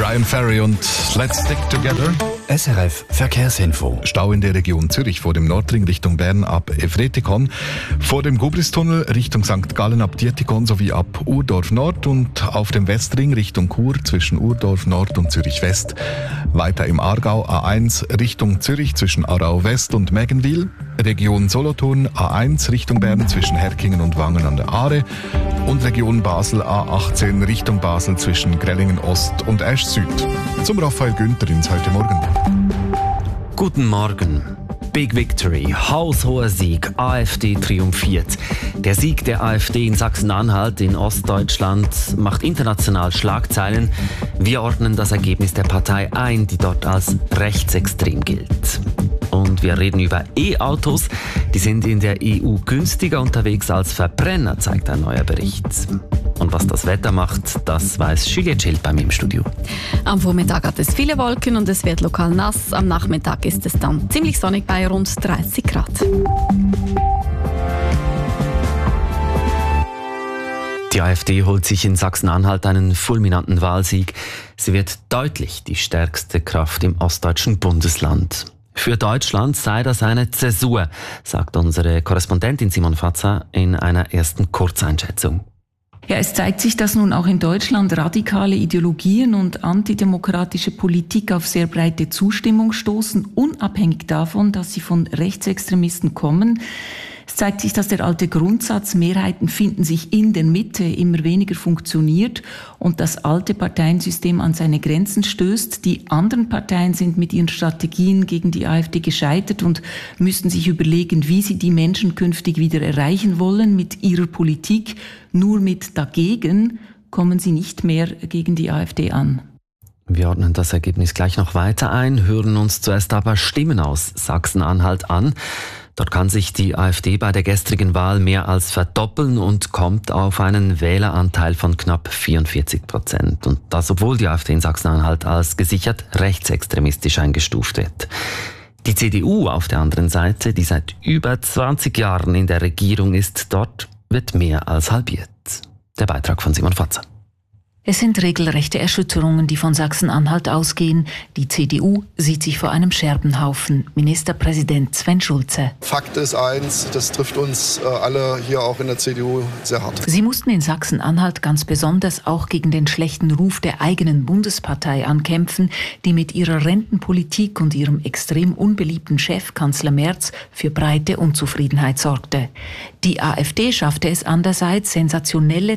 Brian Ferry und Let's Stick Together. SRF Verkehrsinfo. Stau in der Region Zürich vor dem Nordring Richtung Bern ab Efretikon, vor dem Gubristunnel Richtung St. Gallen ab Dietikon sowie ab Urdorf Nord und auf dem Westring Richtung Chur zwischen Urdorf Nord und Zürich West. Weiter im Aargau A1 Richtung Zürich zwischen Aarau West und Meggenwil. Region Solothurn A1 Richtung Bern zwischen Herkingen und Wangen an der Aare. Und Region Basel A18 Richtung Basel zwischen Grellingen Ost und Esch Süd. Zum Raphael Günther ins Heute Morgen. Guten Morgen. Big Victory, haushoher Sieg, AfD triumphiert. Der Sieg der AfD in Sachsen-Anhalt in Ostdeutschland macht international Schlagzeilen. Wir ordnen das Ergebnis der Partei ein, die dort als rechtsextrem gilt. Und wir reden über E-Autos. Die sind in der EU günstiger unterwegs als Verbrenner, zeigt ein neuer Bericht. Und was das Wetter macht, das weiß Juliette Schild bei mir im Studio. Am Vormittag hat es viele Wolken und es wird lokal nass. Am Nachmittag ist es dann ziemlich sonnig bei rund 30 Grad. Die AfD holt sich in Sachsen-Anhalt einen fulminanten Wahlsieg. Sie wird deutlich die stärkste Kraft im ostdeutschen Bundesland. Für Deutschland sei das eine Zäsur, sagt unsere Korrespondentin Simon Fatzer in einer ersten Kurzeinschätzung. Ja, es zeigt sich, dass nun auch in Deutschland radikale Ideologien und antidemokratische Politik auf sehr breite Zustimmung stoßen, unabhängig davon, dass sie von Rechtsextremisten kommen. Es zeigt sich, dass der alte Grundsatz, Mehrheiten finden sich in der Mitte, immer weniger funktioniert und das alte Parteiensystem an seine Grenzen stößt. Die anderen Parteien sind mit ihren Strategien gegen die AfD gescheitert und müssten sich überlegen, wie sie die Menschen künftig wieder erreichen wollen mit ihrer Politik. Nur mit dagegen kommen sie nicht mehr gegen die AfD an. Wir ordnen das Ergebnis gleich noch weiter ein, hören uns zuerst aber Stimmen aus Sachsen-Anhalt an. Dort kann sich die AfD bei der gestrigen Wahl mehr als verdoppeln und kommt auf einen Wähleranteil von knapp 44%. Und das, obwohl die AfD in Sachsen-Anhalt als gesichert rechtsextremistisch eingestuft wird. Die CDU auf der anderen Seite, die seit über 20 Jahren in der Regierung ist, dort wird mehr als halbiert. Der Beitrag von Simon Fatzer. Es sind regelrechte Erschütterungen, die von Sachsen-Anhalt ausgehen. Die CDU sieht sich vor einem Scherbenhaufen. Ministerpräsident Sven Schulze. Fakt ist eins, das trifft uns alle hier auch in der CDU sehr hart. Sie mussten in Sachsen-Anhalt ganz besonders auch gegen den schlechten Ruf der eigenen Bundespartei ankämpfen, die mit ihrer Rentenpolitik und ihrem extrem unbeliebten Chef Kanzler Merz für breite Unzufriedenheit sorgte. Die AfD schaffte es andererseits, sensationelle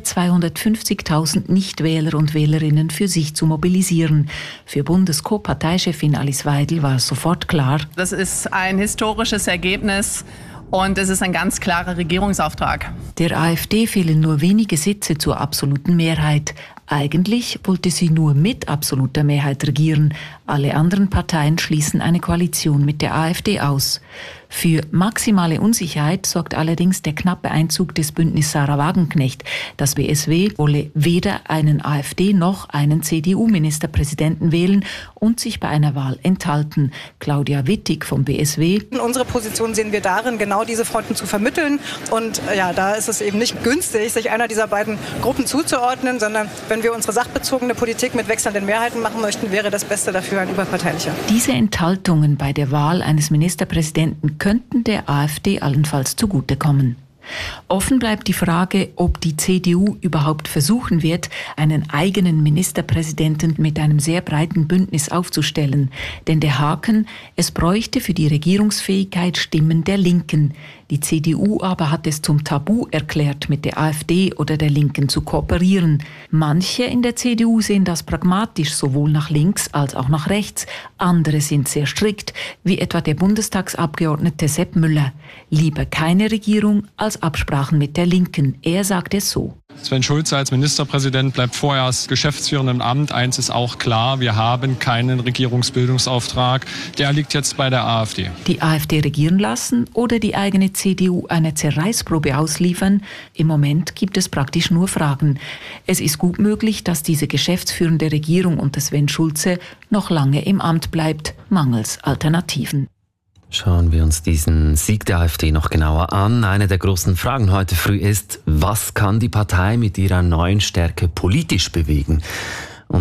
250.000 Nichtwähler und Wählerinnen für sich zu mobilisieren. Für Bundes-Co-Parteichefin Alice Weidel war sofort klar: Das ist ein historisches Ergebnis und es ist ein ganz klarer Regierungsauftrag. Der AfD fehlen nur wenige Sitze zur absoluten Mehrheit. Eigentlich wollte sie nur mit absoluter Mehrheit regieren. Alle anderen Parteien schließen eine Koalition mit der AfD aus. Für maximale Unsicherheit sorgt allerdings der knappe Einzug des Bündnis Sarah Wagenknecht. Das BSW wolle weder einen AfD- noch einen CDU-Ministerpräsidenten wählen und sich bei einer Wahl enthalten. Claudia Wittig vom BSW. Unsere Position sehen wir darin, genau diese Fronten zu vermitteln. Und ja, da ist es eben nicht günstig, sich einer dieser beiden Gruppen zuzuordnen, sondern wenn wir unsere sachbezogene Politik mit wechselnden Mehrheiten machen möchten, wäre das Beste dafür ein überparteilicher. Diese Enthaltungen bei der Wahl eines Ministerpräsidenten könnten der AfD allenfalls zugutekommen. Offen bleibt die Frage, ob die CDU überhaupt versuchen wird, einen eigenen Ministerpräsidenten mit einem sehr breiten Bündnis aufzustellen. Denn der Haken: Es bräuchte für die Regierungsfähigkeit Stimmen der Linken. Die CDU aber hat es zum Tabu erklärt, mit der AfD oder der Linken zu kooperieren. Manche in der CDU sehen das pragmatisch, sowohl nach links als auch nach rechts. Andere sind sehr strikt, wie etwa der Bundestagsabgeordnete Sepp Müller. Lieber keine Regierung als Absprachen mit der Linken. Er sagt es so: Sven Schulze als Ministerpräsident bleibt vorerst geschäftsführend im Amt. Eins ist auch klar: Wir haben keinen Regierungsbildungsauftrag. Der liegt jetzt bei der AfD. Die AfD regieren lassen oder die eigene CDU eine Zerreißprobe ausliefern? Im Moment gibt es praktisch nur Fragen. Es ist gut möglich, dass diese geschäftsführende Regierung unter Sven Schulze noch lange im Amt bleibt, mangels Alternativen. Schauen wir uns diesen Sieg der AfD noch genauer an. Eine der großen Fragen heute früh ist: Was kann die Partei mit ihrer neuen Stärke politisch bewegen? Und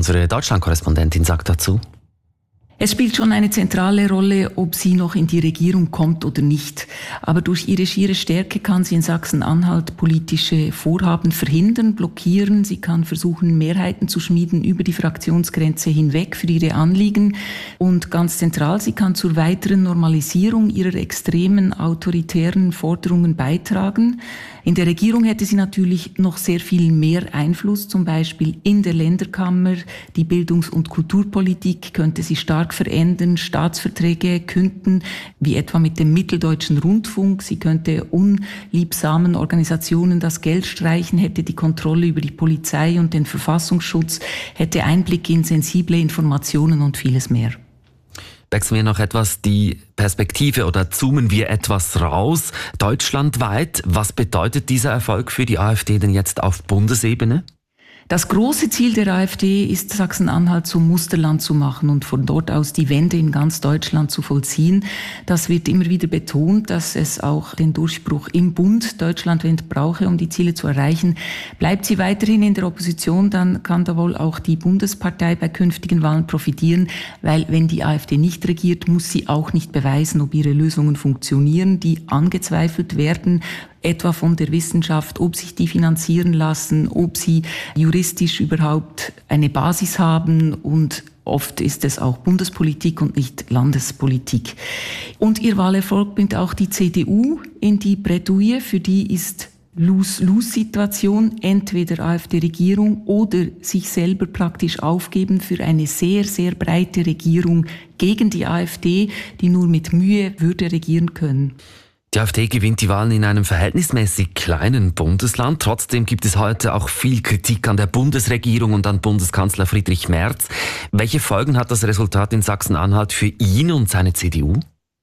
Unsere Deutschland-Korrespondentin sagt dazu: Es spielt schon eine zentrale Rolle, ob sie noch in die Regierung kommt oder nicht. Aber durch ihre schiere Stärke kann sie in Sachsen-Anhalt politische Vorhaben verhindern, blockieren. Sie kann versuchen, Mehrheiten zu schmieden über die Fraktionsgrenze hinweg für ihre Anliegen. Und ganz zentral, sie kann zur weiteren Normalisierung ihrer extremen autoritären Forderungen beitragen. In der Regierung hätte sie natürlich noch sehr viel mehr Einfluss, zum Beispiel in der Länderkammer. Die Bildungs- und Kulturpolitik könnte sie stark verändern, Staatsverträge künden, wie etwa mit dem Mitteldeutschen Rundfunk. Sie könnte unliebsamen Organisationen das Geld streichen, hätte die Kontrolle über die Polizei und den Verfassungsschutz, hätte Einblick in sensible Informationen und vieles mehr. Wechseln wir noch etwas die Perspektive oder zoomen wir etwas raus, deutschlandweit. Was bedeutet dieser Erfolg für die AfD denn jetzt auf Bundesebene? Das große Ziel der AfD ist, Sachsen-Anhalt zum Musterland zu machen und von dort aus die Wende in ganz Deutschland zu vollziehen. Das wird immer wieder betont, dass es auch den Durchbruch im Bund deutschlandweit brauche, um die Ziele zu erreichen. Bleibt sie weiterhin in der Opposition, dann kann da wohl auch die Bundespartei bei künftigen Wahlen profitieren, weil wenn die AfD nicht regiert, muss sie auch nicht beweisen, ob ihre Lösungen funktionieren, die angezweifelt werden, etwa von der Wissenschaft, ob sich die finanzieren lassen, ob sie juristisch überhaupt eine Basis haben, und oft ist es auch Bundespolitik und nicht Landespolitik. Und ihr Wahlerfolg bringt auch die CDU in die Bredouille, für die ist Lose-Lose-Situation, entweder AfD-Regierung oder sich selber praktisch aufgeben für eine sehr, sehr breite Regierung gegen die AfD, die nur mit Mühe würde regieren können. Die AfD gewinnt die Wahlen in einem verhältnismäßig kleinen Bundesland. Trotzdem gibt es heute auch viel Kritik an der Bundesregierung und an Bundeskanzler Friedrich Merz. Welche Folgen hat das Resultat in Sachsen-Anhalt für ihn und seine CDU?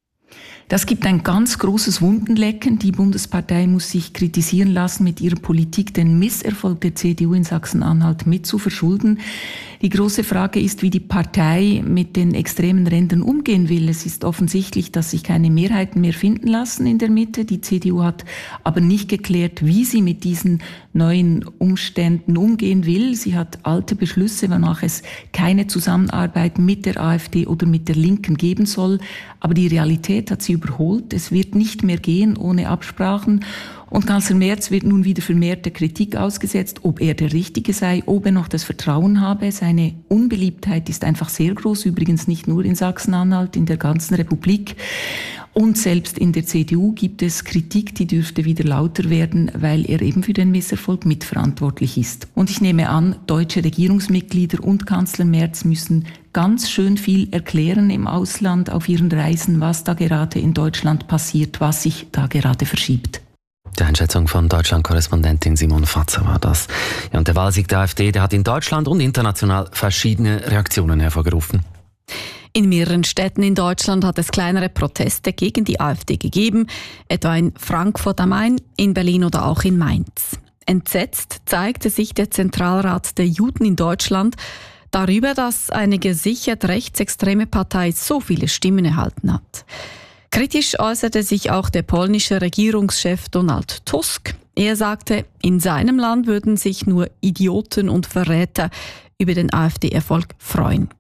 Das gibt ein ganz großes Wundenlecken. Die Bundespartei muss sich kritisieren lassen, mit ihrer Politik den Misserfolg der CDU in Sachsen-Anhalt mit zu verschulden. Die große Frage ist, wie die Partei mit den extremen Rändern umgehen will. Es ist offensichtlich, dass sich keine Mehrheiten mehr finden lassen in der Mitte. Die CDU hat aber nicht geklärt, wie sie mit diesen neuen Umständen umgehen will. Sie hat alte Beschlüsse, wonach es keine Zusammenarbeit mit der AfD oder mit der Linken geben soll. Aber die Realität hat sie überholt. Es wird nicht mehr gehen ohne Absprachen. Und Kanzler Merz wird nun wieder vermehrt der Kritik ausgesetzt, ob er der Richtige sei, ob er noch das Vertrauen habe. Seine Unbeliebtheit ist einfach sehr groß, übrigens nicht nur in Sachsen-Anhalt, in der ganzen Republik. Und selbst in der CDU gibt es Kritik, die dürfte wieder lauter werden, weil er eben für den Misserfolg mitverantwortlich ist. Und ich nehme an, deutsche Regierungsmitglieder und Kanzler Merz müssen ganz schön viel erklären im Ausland auf ihren Reisen, was da gerade in Deutschland passiert, was sich da gerade verschiebt. Die Einschätzung von Deutschland-Korrespondentin Simone Fatzer war das. Ja, und der Wahlsieg der AfD, der hat in Deutschland und international verschiedene Reaktionen hervorgerufen. In mehreren Städten in Deutschland hat es kleinere Proteste gegen die AfD gegeben, etwa in Frankfurt am Main, in Berlin oder auch in Mainz. Entsetzt zeigte sich der Zentralrat der Juden in Deutschland darüber, dass eine gesichert rechtsextreme Partei so viele Stimmen erhalten hat. Kritisch äußerte sich auch der polnische Regierungschef Donald Tusk. Er sagte, in seinem Land würden sich nur Idioten und Verräter über den AfD-Erfolg freuen.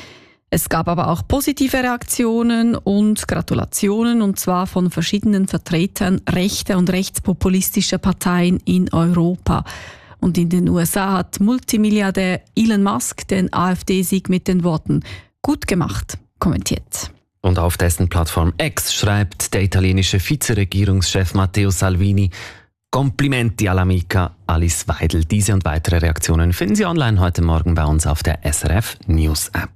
Es gab aber auch positive Reaktionen und Gratulationen, und zwar von verschiedenen Vertretern rechter und rechtspopulistischer Parteien in Europa. Und in den USA hat Multimilliardär Elon Musk den AfD-Sieg mit den Worten „Gut gemacht" kommentiert. Und auf dessen Plattform X schreibt der italienische Vizeregierungschef Matteo Salvini: Complimenti all'amica Alice Weidel. Diese und weitere Reaktionen finden Sie online heute Morgen bei uns auf der SRF News App.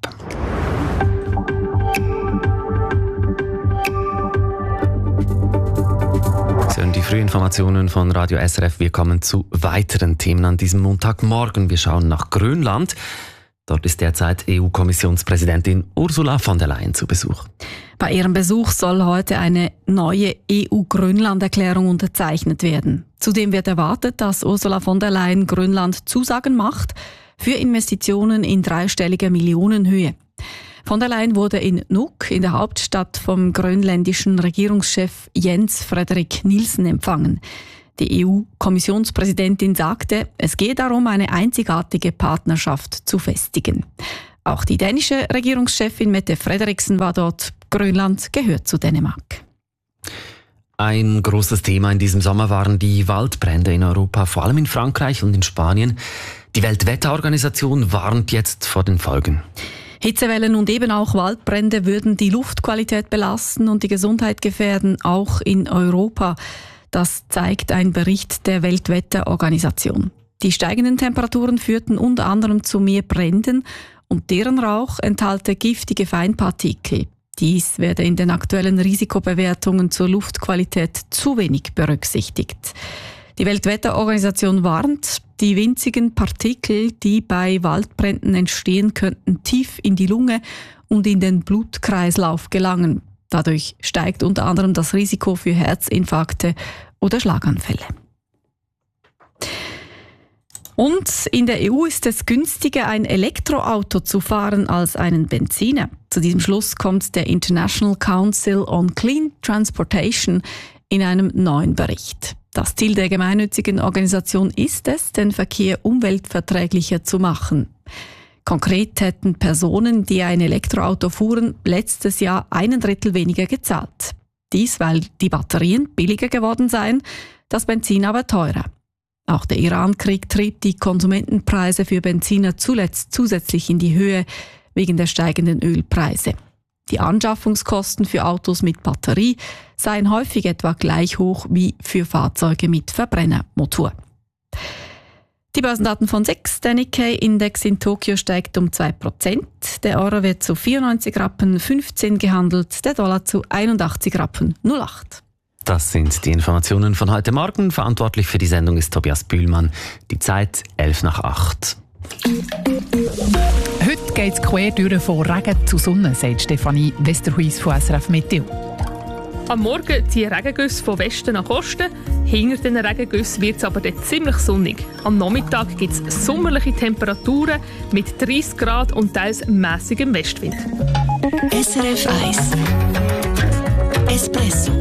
Sie hören die Frühinformationen von Radio SRF. Wir kommen zu weiteren Themen an diesem Montagmorgen. Wir schauen nach Grönland. Dort ist derzeit EU-Kommissionspräsidentin Ursula von der Leyen zu Besuch. Bei ihrem Besuch soll heute eine neue EU-Grönland-Erklärung unterzeichnet werden. Zudem wird erwartet, dass Ursula von der Leyen Grönland Zusagen macht für Investitionen in dreistelliger Millionenhöhe. Von der Leyen wurde in Nuuk, in der Hauptstadt, vom grönländischen Regierungschef Jens Frederik Nielsen empfangen. Die EU-Kommissionspräsidentin sagte, es gehe darum, eine einzigartige Partnerschaft zu festigen. Auch die dänische Regierungschefin Mette Frederiksen war dort. Grönland gehört zu Dänemark. Ein großes Thema in diesem Sommer waren die Waldbrände in Europa, vor allem in Frankreich und in Spanien. Die Weltwetterorganisation warnt jetzt vor den Folgen. Hitzewellen und eben auch Waldbrände würden die Luftqualität belasten und die Gesundheit gefährden, auch in Europa. Das zeigt ein Bericht der Weltwetterorganisation. Die steigenden Temperaturen führten unter anderem zu mehr Bränden und deren Rauch enthalte giftige Feinpartikel. Dies werde in den aktuellen Risikobewertungen zur Luftqualität zu wenig berücksichtigt. Die Weltwetterorganisation warnt, die winzigen Partikel, die bei Waldbränden entstehen, könnten tief in die Lunge und in den Blutkreislauf gelangen. Dadurch steigt unter anderem das Risiko für Herzinfarkte oder Schlaganfälle. Und in der EU ist es günstiger, ein Elektroauto zu fahren als einen Benziner. Zu diesem Schluss kommt der International Council on Clean Transportation in einem neuen Bericht. Das Ziel der gemeinnützigen Organisation ist es, den Verkehr umweltverträglicher zu machen. Konkret hätten Personen, die ein Elektroauto fuhren, letztes Jahr 1/3 weniger gezahlt. Dies, weil die Batterien billiger geworden seien, das Benzin aber teurer. Auch der Iran-Krieg trieb die Konsumentenpreise für Benziner zusätzlich in die Höhe wegen der steigenden Ölpreise. Die Anschaffungskosten für Autos mit Batterie seien häufig etwa gleich hoch wie für Fahrzeuge mit Verbrennermotor. Die Börsendaten von SIX. Der Nikkei-Index in Tokio steigt um 2%. Der Euro wird zu 94,15 Rappen gehandelt, der Dollar zu 81,08 Rappen. Das sind die Informationen von heute Morgen. Verantwortlich für die Sendung ist Tobias Bühlmann. Die Zeit 7:11. Heute geht es quer durch von Regen zu Sonne, sagt Stefanie Westerhuis von SRF Meteo. Am Morgen ziehen Regengüsse von Westen nach Osten. Hinter den Regengüssen wird es aber dann ziemlich sonnig. Am Nachmittag gibt es sommerliche Temperaturen mit 30 Grad und teils mässigem Westwind. SRF 1 Espresso.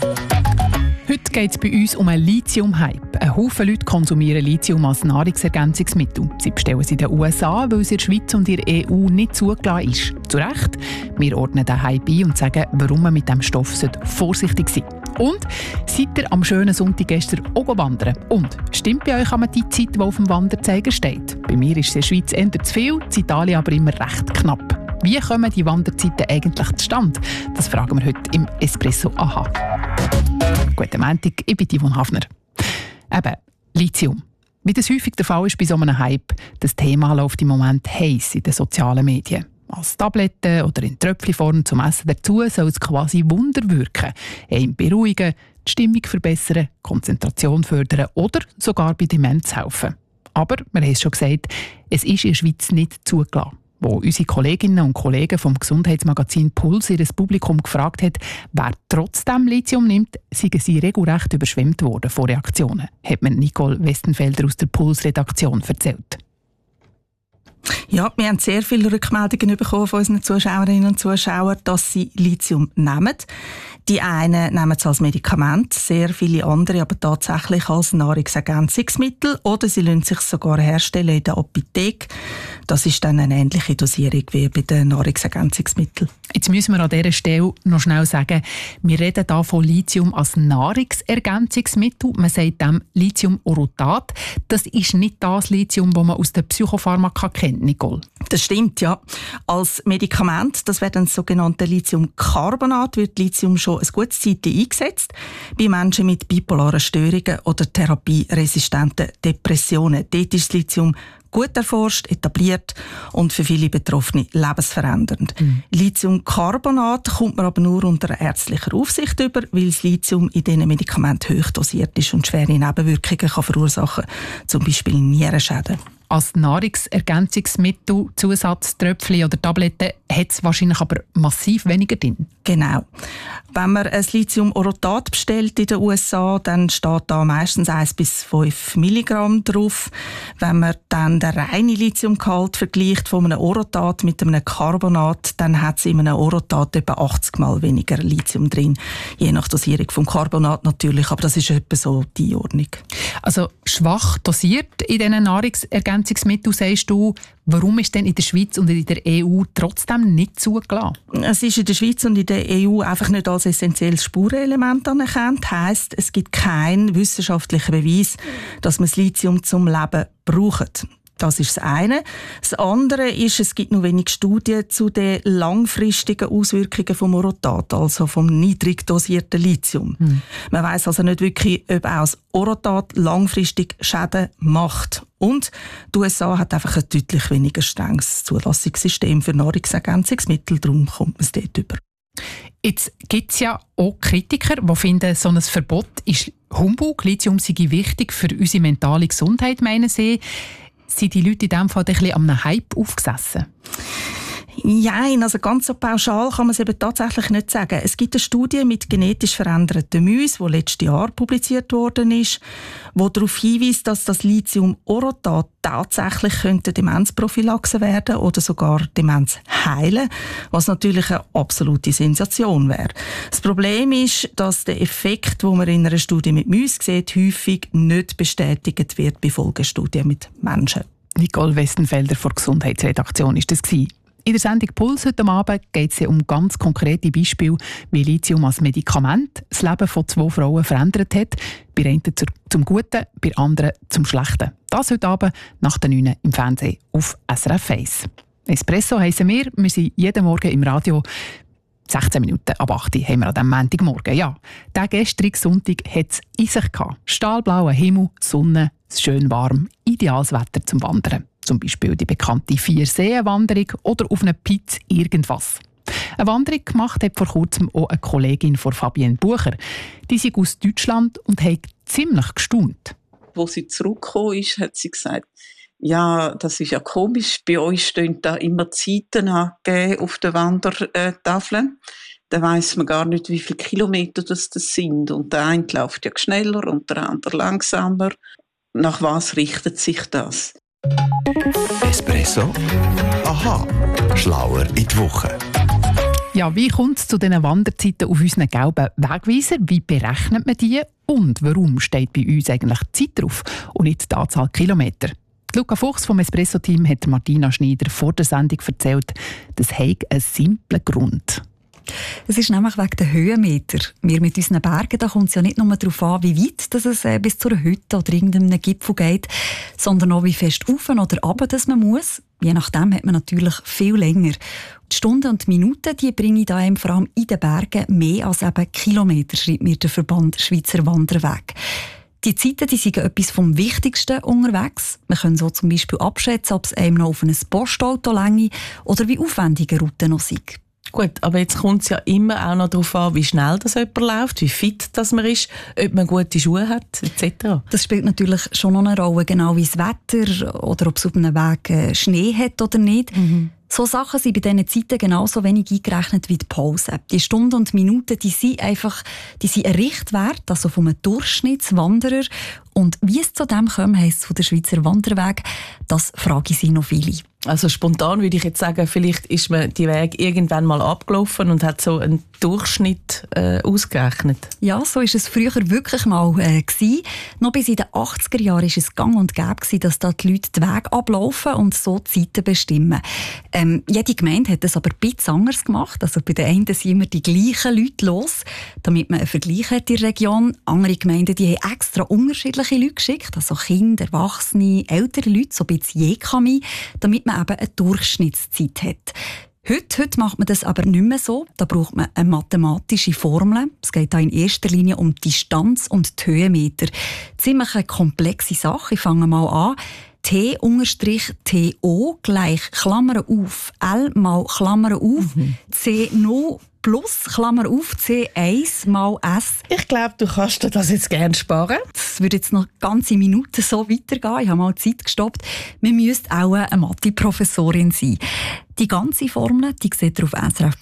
Heute geht es bei uns um einen Lithium-Hype. Ein Haufen Leute konsumieren Lithium als Nahrungsergänzungsmittel. Sie bestellen es in den USA, weil es in der Schweiz und in der EU nicht zugelassen ist. Zu Recht. Wir ordnen den Hype ein und sagen, warum man mit diesem Stoff vorsichtig sein sollte. Und seid ihr am schönen Sonntag gestern auch wandern? Und stimmt bei euch die Zeit, die auf dem Wanderzeiger steht? Bei mir ist es in der Schweiz eher zu viel, in Italien aber immer recht knapp. Wie kommen die Wanderzeiten eigentlich zustande? Das fragen wir heute im Espresso AHA. Guten Montag, ich bin Yvonne Hafner. Eben, Lithium. Wie das häufig der Fall ist bei so einem Hype, das Thema läuft im Moment heiß in den sozialen Medien. Als Tabletten oder in Tröpfchenform zum Essen dazu soll es quasi Wunder wirken. Einen beruhigen, die Stimmung verbessern, Konzentration fördern oder sogar bei Demenz helfen. Aber, wir haben es schon gesagt, es ist in der Schweiz nicht zugelassen. Wo unsere Kolleginnen und Kollegen vom Gesundheitsmagazin Puls ihr Publikum gefragt hat, wer trotzdem Lithium nimmt, seien sie regelrecht überschwemmt worden von Reaktionen, hat mir Nicole Westenfelder aus der Puls-Redaktion erzählt. Ja, wir haben sehr viele Rückmeldungen bekommen von unseren Zuschauerinnen und Zuschauern, dass sie Lithium nehmen. Die einen nehmen es als Medikament, sehr viele andere aber tatsächlich als Nahrungsergänzungsmittel oder sie lassen sich sogar herstellen in der Apotheke. Das ist dann eine ähnliche Dosierung wie bei den Nahrungsergänzungsmitteln. Jetzt müssen wir an dieser Stelle noch schnell sagen, wir reden hier von Lithium als Nahrungsergänzungsmittel. Man sagt dem Lithium-Orotat. Das ist nicht das Lithium, das man aus der Psychopharmaka kennt, Nicole. Das stimmt, ja. Als Medikament, das wäre dann das sogenannte Lithiumcarbonat, wird Lithium schon ein gutes Zeitchen eingesetzt bei Menschen mit bipolaren Störungen oder therapieresistenten Depressionen. Dort ist das Lithium gut erforscht, etabliert und für viele Betroffene lebensverändernd. Lithiumcarbonat kommt man aber nur unter ärztlicher Aufsicht über, weil das Lithium in diesen Medikamenten hoch dosiert ist und schwere Nebenwirkungen kann verursachen, zum Beispiel Nierenschäden. Als Nahrungsergänzungsmittel, Zusatztröpfchen oder Tabletten hat es wahrscheinlich aber massiv weniger drin. Genau. Wenn man ein Lithium-Orotat bestellt in den USA, dann steht da meistens 1 bis 5 Milligramm drauf. Wenn man dann den reinen Lithiumgehalt vergleicht von einem Orotat mit einem Carbonat, dann hat es in einem Orotat etwa 80 Mal weniger Lithium drin. Je nach Dosierung vom Carbonat natürlich, aber das ist etwa so die Ordnung. Also schwach dosiert in diesen Nahrungsergänzungsmitteln, sagst du. Warum ist denn in der Schweiz und in der EU trotzdem nicht zugelassen? Es ist in der Schweiz und in der EU einfach nicht als essentielles Spurenelement anerkannt. Heisst, es gibt keinen wissenschaftlichen Beweis, dass man das Lithium zum Leben braucht. Das ist das eine. Das andere ist, es gibt noch wenig Studien zu den langfristigen Auswirkungen vom Orotat, also vom niedrig dosierten Lithium. Man weiss also nicht wirklich, ob auch das Orotat langfristig Schäden macht. Und die USA hat einfach ein deutlich weniger strenges Zulassungssystem für Nahrungsergänzungsmittel, darum kommt man es dort über. Jetzt gibt es ja auch Kritiker, die finden, so ein Verbot ist Humbug. Lithium sei wichtig für unsere mentale Gesundheit, meinen sie. Sind die Leute in diesem Fall ein bisschen an einem Hype aufgesessen? Nein, also ganz so pauschal kann man es eben tatsächlich nicht sagen. Es gibt eine Studie mit genetisch veränderten Mäusen, die letztes Jahr publiziert worden ist, die darauf hinweist, dass das Lithium-Orotat tatsächlich Demenzprophylaxe werden oder sogar Demenz heilen, was natürlich eine absolute Sensation wäre. Das Problem ist, dass der Effekt, den man in einer Studie mit Mäusen sieht, häufig nicht bestätigt wird bei Folgestudien mit Menschen. Nicole Westenfelder von der Gesundheitsredaktion ist das gewesen. In der Sendung Puls heute Abend geht es um ganz konkrete Beispiele, wie Lithium als Medikament das Leben von 2 Frauen verändert hat. Bei einen zum Guten, bei anderen zum Schlechten. Das heute Abend nach der 9 im Fernsehen auf SRF 1. Espresso heissen wir sind jeden Morgen im Radio. 16 Minuten ab 8 Uhr haben wir an diesem Montagmorgen. Ja, der gestrige Sonntag hat es in sich gehabt. Stahlblauer Himmel, Sonne, schön warm, ideales Wetter zum Wandern. Zum Beispiel die bekannte 4-Seen-Wanderung oder auf einer Pizza irgendwas. Eine Wanderung gemacht hat vor kurzem auch eine Kollegin von Fabienne Bucher. Die ist aus Deutschland und hat ziemlich gestaunt. Als sie zurückgekommen ist, hat sie gesagt, ja, das ist ja komisch, bei euch stehen da immer Zeiten angegeben auf der Wandertafel. Da weiss man gar nicht, wie viele Kilometer das sind. Und der eine läuft ja schneller und der andere langsamer. Nach was richtet sich das? Espresso? Aha, schlauer in die Woche. Ja, wie kommt es zu diesen Wanderzeiten auf unseren gelben Wegweiser? Wie berechnet man die? Und warum steht bei uns eigentlich die Zeit drauf und nicht die Anzahl Kilometer? Luca Fuchs vom Espresso-Team hat Martina Schneider vor der Sendung erzählt, das hat einen simplen Grund. Es ist nämlich wegen der Höhenmeter. Wir mit unseren Bergen, da kommt es ja nicht nur darauf an, wie weit dass es bis zu einer Hütte oder irgendeinem Gipfel geht, sondern auch, wie fest rauf oder runter dass man muss. Je nachdem hat man natürlich viel länger. Die Stunden und die Minuten, die bringe ich da vor allem in den Bergen mehr als eben Kilometer, schreibt mir der Verband Schweizer Wanderweg. Die Zeiten, die sind etwas vom Wichtigsten unterwegs. Man kann so zum Beispiel abschätzen, ob es einem noch auf ein Postauto länge oder wie aufwendig eine Route noch sei. Gut, aber jetzt kommt es ja immer auch noch darauf an, wie schnell das jemand läuft, wie fit das man ist, ob man gute Schuhe hat, etc. Das spielt natürlich schon noch eine Rolle, genau wie das Wetter oder ob es auf einem Weg Schnee hat oder nicht. So Sachen sind bei diesen Zeiten genauso wenig eingerechnet wie die Pause. Die Stunden und Minuten, die sind ein Richtwert, also von einem Durchschnittswanderer. Und wie es zu dem kommt, heisst es von der Schweizer Wanderweg, das fragen sie noch viele. Also spontan würde ich jetzt sagen, vielleicht ist man die Weg irgendwann mal abgelaufen und hat so einen Durchschnitt ausgerechnet. Ja, so war es früher wirklich mal gewesen. Noch bis in den 80er Jahren war es gang und gäbe, dass da die Leute den Weg ablaufen und so die Zeiten bestimmen. Jede Gemeinde hat das aber ein bisschen anders gemacht. Also bei den einen sind immer die gleichen Leute los, damit man einen Vergleich hat in der Region. Andere Gemeinden, die haben extra unterschiedliche Leute geschickt, also Kinder, Erwachsene, ältere Leute, so ein bisschen Jekami, damit man eben eine Durchschnittszeit hat. Heute macht man das aber nicht mehr so. Da braucht man eine mathematische Formel. Es geht da in erster Linie um die Distanz und die Höhenmeter. Ziemlich eine komplexe Sache. Ich fange mal an. T_TO gleich Klammern auf L mal Klammern auf C0 plus, Klammer auf, C1 mal S. Ich glaube, du kannst dir das jetzt gerne sparen. Das würde jetzt noch ganze Minuten so weitergehen. Ich habe mal Zeit gestoppt. Man müsste auch eine Mathe-Professorin sein. Die ganze Formel, die seht ihr auf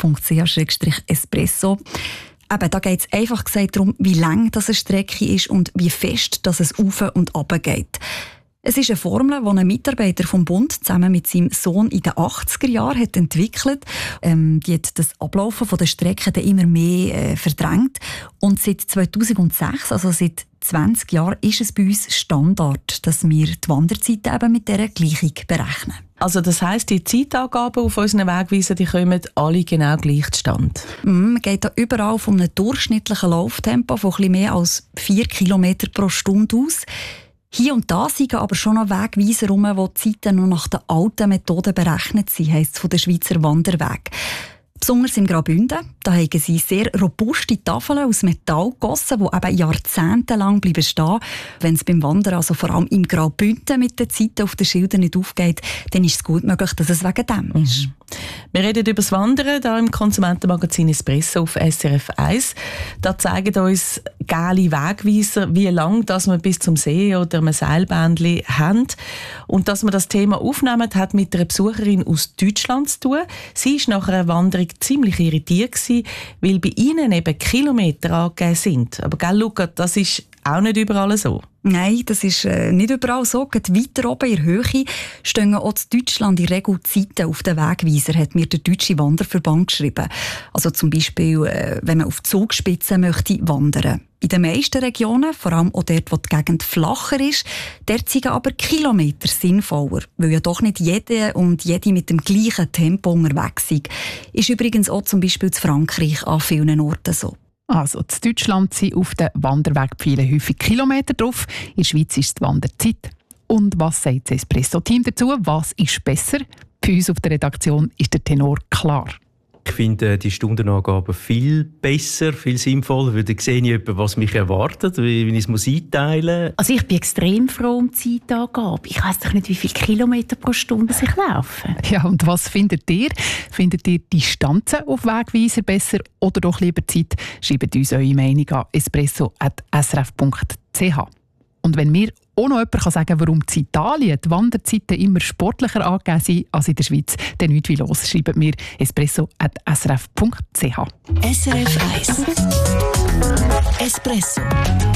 srf.ch/espresso. Eben, da geht es einfach gesagt darum, wie lang das eine Strecke ist und wie fest dass es auf und runter geht. Es ist eine Formel, die ein Mitarbeiter vom Bund zusammen mit seinem Sohn in den 80er Jahren hat entwickelt. Die hat das Ablaufen der Strecken dann immer mehr verdrängt. Und seit 2006, also seit 20 Jahren, ist es bei uns Standard, dass wir die Wanderzeiten eben mit dieser Gleichung berechnen. Also das heisst, die Zeitangaben auf unseren Wegweisern, die kommen alle genau gleich zustande? Man geht da überall von einem durchschnittlichen Lauftempo von etwas mehr als 4 km pro Stunde aus. Hier und da sind aber schon noch Wegweiser herum, wo die Zeiten noch nach den alten Methoden berechnet sind, heisst es von der Schweizer Wanderweg. Besonders im Graubünden, da haben sie sehr robuste Tafeln aus Metall gegossen, die eben jahrzehntelang bleiben stehen. Wenn es beim Wandern, also vor allem im Graubünden, mit den Zeiten auf den Schildern nicht aufgeht, dann ist es gut möglich, dass es wegen dem ist. Wir reden über das Wandern hier im Konsumentenmagazin Espresso auf SRF 1. Da zeigen uns geile Wegweiser, wie lang dass wir bis zum See oder einem Seilbändchen haben. Und dass wir das Thema aufnehmen, hat mit einer Besucherin aus Deutschland zu tun. Sie war nach einer Wanderung ziemlich irritiert gewesen, weil bei ihnen eben Kilometer angegeben sind. Aber gell, Luca, das ist auch nicht überall so. Nein, das ist nicht überall so. Gerade weiter oben in der Höhe stehen auch in Deutschland in der Regel Zeiten auf den Wegweiser, hat mir der Deutsche Wanderverband geschrieben. Also zum Beispiel, wenn man auf die Zugspitze möchte wandern. In den meisten Regionen, vor allem auch dort, wo die Gegend flacher ist, dort sind aber Kilometer sinnvoller, weil ja doch nicht jede und jede mit dem gleichen Tempo unterwegs sind. Ist übrigens auch zum Beispiel in Frankreich an vielen Orten so. Also, in Deutschland sind auf den Wanderwegpfeilen häufig Kilometer drauf. In der Schweiz ist es die Wanderzeit. Und was sagt das Espresso-Team dazu? Was ist besser? Bei uns auf der Redaktion ist der Tenor klar. Ich finde die Stundenangaben viel besser, viel sinnvoller, weil dann sehe ich etwa, was mich erwartet, wie ich es einteilen muss. Also ich bin extrem froh um die Zeitangabe. Ich weiss doch nicht, wie viele Kilometer pro Stunde ich laufe. Ja, und was findet ihr? Findet ihr Distanzen auf Wegweiser besser oder doch lieber Zeit? Schreibt uns eure Meinung an espresso@srf.ch. Und wenn mir auch noch jemand sagen kann, warum in Italien die Wanderzeiten immer sportlicher angegeben sind als in der Schweiz, dann nichts wie los. Schreibt mir espresso@srf.ch. SRF 1 Espresso